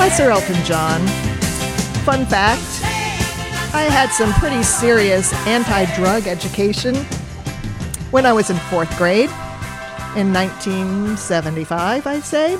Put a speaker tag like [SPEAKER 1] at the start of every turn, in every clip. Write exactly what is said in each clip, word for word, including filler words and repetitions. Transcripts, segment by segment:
[SPEAKER 1] by Sir Elton John. Fun fact, I had some pretty serious anti-drug education when I was in fourth grade in nineteen seventy-five, I'd say.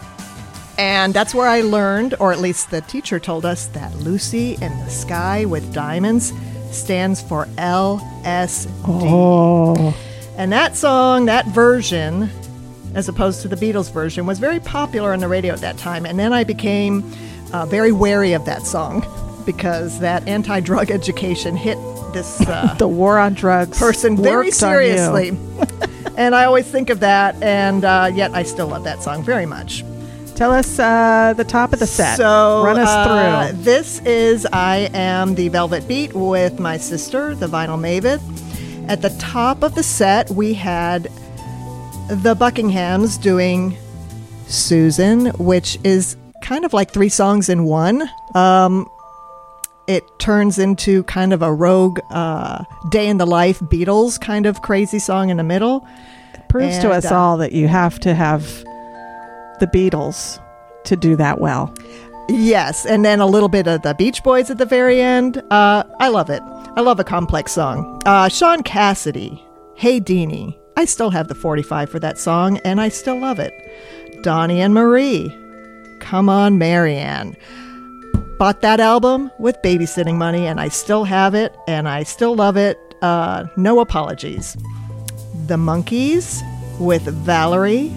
[SPEAKER 1] And that's where I learned, or at least the teacher told us, that Lucy in the Sky with Diamonds stands for L S D.
[SPEAKER 2] Oh.
[SPEAKER 1] And that song, that version, as opposed to the Beatles version, was very popular on the radio at that time. And then I became uh, very wary of that song because that anti-drug education hit this uh,
[SPEAKER 2] the war on drugs
[SPEAKER 1] person very seriously.
[SPEAKER 2] On
[SPEAKER 1] And I always think of that, and uh, yet I still love that song very much.
[SPEAKER 2] Tell us uh, the top of the set.
[SPEAKER 1] So,
[SPEAKER 2] Run us
[SPEAKER 1] uh,
[SPEAKER 2] through.
[SPEAKER 1] This is I Am the Velvet Beat with my sister, the Vinyl Maven. At the top of the set, we had the Buckinghams doing Susan, which is kind of like three songs in one. Um, it turns into kind of a rogue uh, Day in the Life Beatles kind of crazy song in the middle.
[SPEAKER 2] It proves
[SPEAKER 1] and,
[SPEAKER 2] to us
[SPEAKER 1] uh,
[SPEAKER 2] all that you have to have the Beatles to do that well.
[SPEAKER 1] Yes, and then a little bit of the Beach Boys at the very end. Uh, I love it. I love a complex song. Uh, Sean Cassidy, Hey Deanie. I still have the forty-five for that song, and I still love it. Donnie and Marie, Come On Marianne. Bought that album with babysitting money, and I still have it, and I still love it. Uh, no apologies. The Monkees with Valerie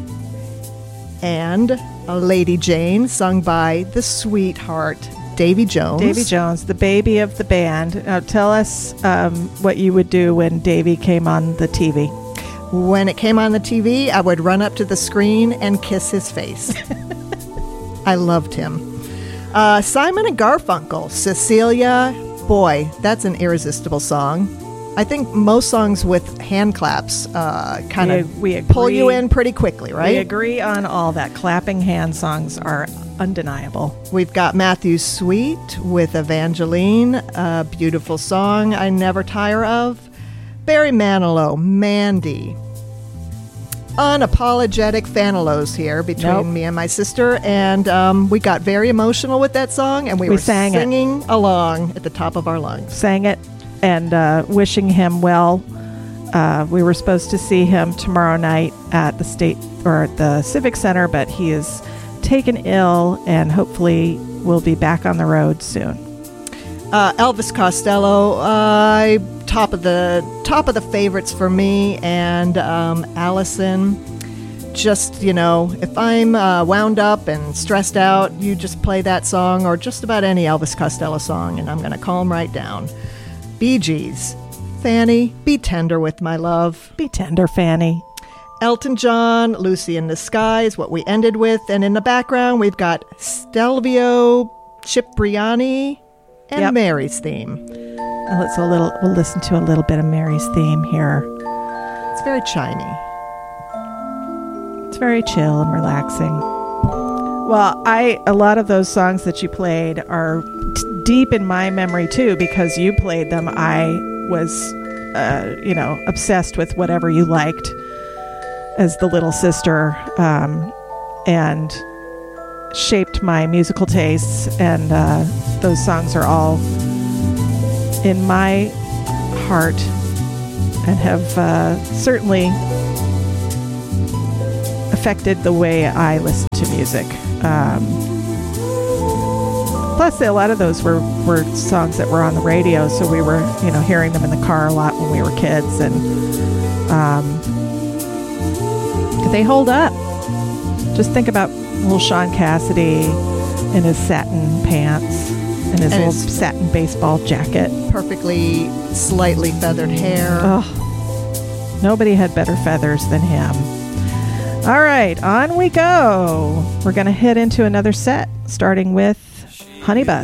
[SPEAKER 1] and Lady Jane, sung by the sweetheart Davy Jones.
[SPEAKER 2] Davy Jones, the baby of the band. Now tell us um, what you would do when Davy came on the T V.
[SPEAKER 1] When it came on the T V, I would run up to the screen and kiss his face. I loved him. Uh, Simon and Garfunkel, Cecilia. Boy, that's an irresistible song. I think most songs with hand claps uh, kind
[SPEAKER 2] we,
[SPEAKER 1] of
[SPEAKER 2] we
[SPEAKER 1] pull you in pretty quickly, right?
[SPEAKER 2] We agree on all that. Clapping hand songs are undeniable.
[SPEAKER 1] We've got Matthew Sweet with Evangeline, a beautiful song I never tire of. Barry Manilow, Mandy. Unapologetic Fanilows here between
[SPEAKER 2] Nope.
[SPEAKER 1] me and my sister, and um, we got very emotional with that song, and we,
[SPEAKER 2] We
[SPEAKER 1] were
[SPEAKER 2] sang it.
[SPEAKER 1] singing along at the top of our lungs.
[SPEAKER 2] Sang it and uh, wishing him well. Uh, we were supposed to see him tomorrow night at the state or at the Civic Center, but he is taken ill and hopefully will be back on the road soon.
[SPEAKER 1] Uh, Elvis Costello, uh, top of the top of the favorites for me, and um, Allison. Just, you know, if I'm uh, wound up and stressed out, you just play that song or just about any Elvis Costello song, and I'm going to calm right down. Bee Gees, Fanny, Be Tender with My Love.
[SPEAKER 2] Be tender, Fanny.
[SPEAKER 1] Elton John, Lucy in the Sky is what we ended with, and in the background we've got Stelvio Cipriani and
[SPEAKER 2] Yep.
[SPEAKER 1] Mary's theme.
[SPEAKER 2] And let's a little. We'll listen to a little bit of Mary's theme here.
[SPEAKER 1] It's very chimey.
[SPEAKER 2] It's very chill and relaxing. Well, I a lot of those songs that you played are t- deep in my memory too, because you played them. I was, uh, you know, obsessed with whatever you liked as the little sister, um, and shaped my musical tastes. And uh, those songs are all in my heart and have uh, certainly affected the way I listen to music. Um, plus, a lot of those were, were songs that were on the radio, so we were, you know, hearing them in the car a lot when we were kids, and um, they hold up. Just think about little Sean Cassidy in his satin pants and his
[SPEAKER 1] And
[SPEAKER 2] little
[SPEAKER 1] his-
[SPEAKER 2] satin baseball jacket.
[SPEAKER 1] Perfectly slightly feathered hair.
[SPEAKER 2] Oh, nobody had better feathers than him. All right, on we go. We're going to head into another set, starting with Honey Bus.